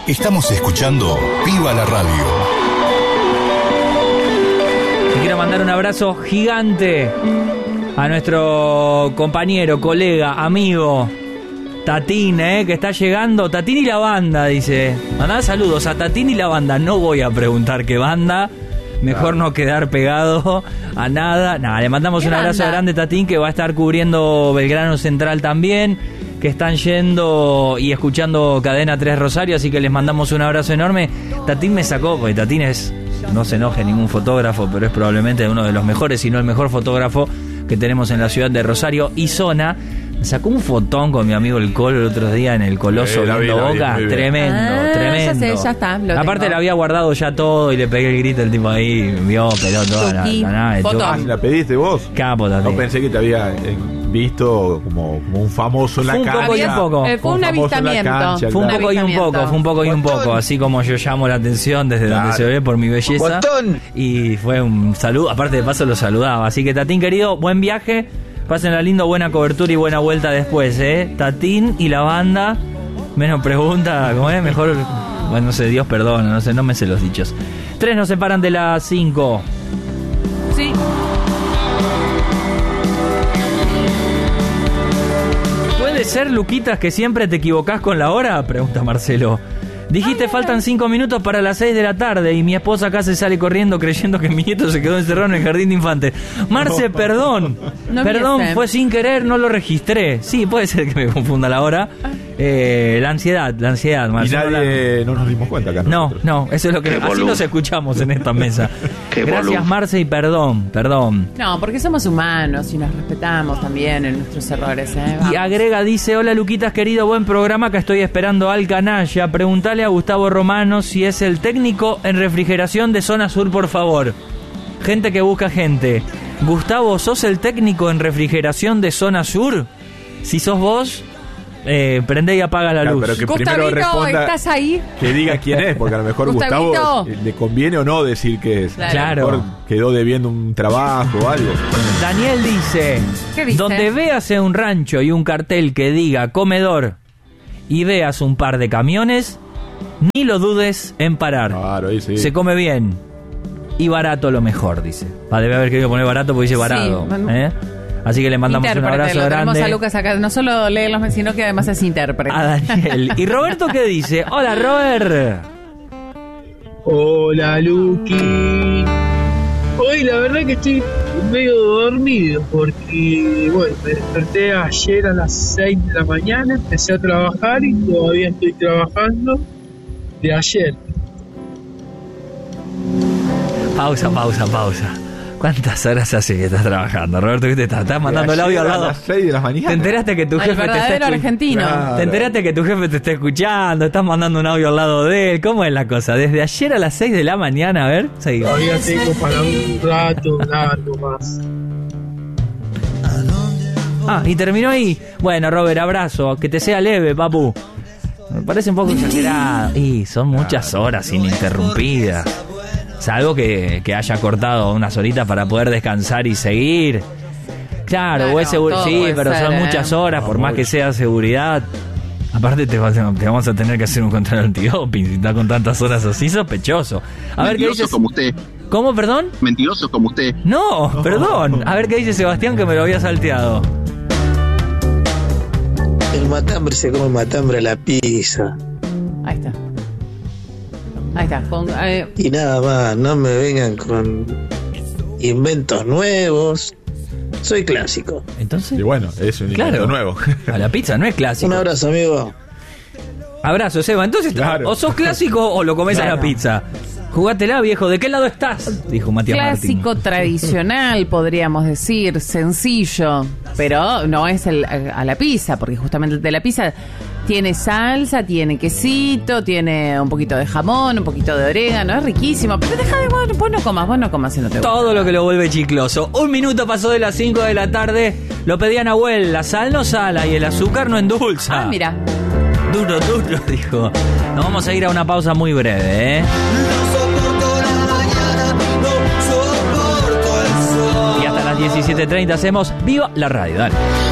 Estamos escuchando Viva la Radio. Te quiero mandar un abrazo gigante a nuestro compañero, colega, amigo Tatín, que está llegando. Tatín y la banda, dice. Mandá saludos a Tatín y la banda. No voy a preguntar qué banda. Mejor no quedar pegado a nada. Nada, le mandamos un abrazo grande, Tatín, que va a estar cubriendo Belgrano Central también, que están yendo y escuchando Cadena 3 Rosario, así que les mandamos un abrazo enorme. Tatín me sacó, porque Tatín es, no se enoje ningún fotógrafo, pero es probablemente uno de los mejores, si no el mejor fotógrafo que tenemos en la ciudad de Rosario y zona. Me sacó un fotón con mi amigo el Colo el otro día en el Coloso viendo Boca. Tremendo. Ya está. Aparte le había guardado ya todo y le pegué el grito al tipo ahí, vio, peló toda la nada. ¿La pediste vos? Capo Tatín. No pensé que te había visto como un famoso en la cancha. Un poco y un poco. Fue un avistamiento. Fue un poco y un poco. Así como yo llamo la atención desde donde se ve por mi belleza. Y fue un saludo. Aparte de paso lo saludaba. Así que Tatín querido, buen viaje. Pásenla lindo, buena cobertura y buena vuelta después, Tatín y la banda. Menos pregunta, ¿cómo es? Mejor, bueno, no sé, Dios perdona, no sé, no me sé los dichos. 3 nos separan de las 5. Sí. ¿Puede ser, Luquitas, que siempre te equivocás con la hora? Pregunta Marcelo. Dijiste faltan 5 minutos para las 6 de la tarde y mi esposa acá se sale corriendo creyendo que mi nieto se quedó encerrado en el jardín de infantes. Marce, perdón. Perdón, fue sin querer, no lo registré. Sí, puede ser que me confunda la hora. La ansiedad, Marcelo. Y no nos dimos cuenta acá. No, eso es lo que... Así nos escuchamos en esta mesa. Gracias, Marce, y perdón. No, porque somos humanos y nos respetamos también en nuestros errores, Y agrega, dice: hola Luquitas querido, buen programa, que estoy esperando al canalla. Preguntale a Gustavo Romano si es el técnico en refrigeración de Zona Sur, por favor. Gente que busca gente. Gustavo, ¿sos el técnico en refrigeración de Zona Sur? Si sos vos, prende y apaga la luz. Pero que Gustavito, primero responda, ¿estás ahí? Que diga quién es, porque a lo mejor Gustavo le conviene o no decir que es. Claro. A lo mejor quedó debiendo un trabajo o algo. Daniel dice: ¿qué dice? Donde veas en un rancho y un cartel que diga comedor y veas un par de camiones, ni lo dudes en parar. Claro, ahí sí. Se come bien y barato lo mejor, dice. Debe haber querido poner barato porque dice barato. Sí. Así que le mandamos un abrazo grande. Tenemos a Lucas acá, no solo lee los mensajes, sino que además es intérprete. A Daniel. ¿Y Roberto qué dice? Hola, Robert. Hola, Luqui. Hoy la verdad que estoy medio dormido porque, bueno, me desperté ayer a las 6 de la mañana, empecé a trabajar y todavía estoy trabajando de ayer. Pausa. ¿Cuántas horas hace que estás trabajando, Roberto? ¿Qué te estás mandando el audio al lado? A las 6 de la mañana. ¿Te enteraste que tu jefe te está escuchando? Argentino. Claro. ¿Te enteraste que tu jefe te está escuchando? Estás mandando un audio al lado de él. ¿Cómo es la cosa? Desde ayer a las 6 de la mañana, a ver, seguimos. Todavía tengo para un rato largo más. Y terminó ahí. Bueno, Robert, abrazo. Que te sea leve, papu. Me parece un poco exagerado. Y son muchas horas ininterrumpidas. Salvo que haya cortado unas horitas para poder descansar y seguir. Claro, o es seguro. Sí, pero son muchas horas, por más que sea seguridad. Aparte te vamos a tener que hacer un control antidoping si está con tantas horas así, sospechoso. A ver qué dices. Como usted. ¿Cómo, perdón? Mentiroso como usted. No, perdón. A ver qué dice Sebastián, que me lo había salteado. El matambre se come matambre a la pizza. Ahí está. Y nada más, no me vengan con inventos nuevos. Soy clásico. Entonces. Y bueno, es un invento nuevo. A la pizza no es clásico. Un abrazo, amigo. Abrazo, Seba. Entonces, claro, o sos clásico o lo comés a la pizza. Jugátela, viejo. ¿De qué lado estás? Dijo Matías clásico Martín. Tradicional, podríamos decir. Sencillo. Pero no es a la pizza, porque justamente el de la pizza tiene salsa, tiene quesito, tiene un poquito de jamón, un poquito de orégano. Es riquísimo. Pero deja de... Vos no comas si no te gusta. Todo lo que lo vuelve chicloso. 1 minuto pasó de las 5 de la tarde. Lo pedía Nahuel. La sal no sala y el azúcar no endulza. Mira. Duro, dijo. Nos vamos a ir a una pausa muy breve, No soporto la mañana, no soporto el sol. Y hasta las 17:30 hacemos Viva la Radio. Dale.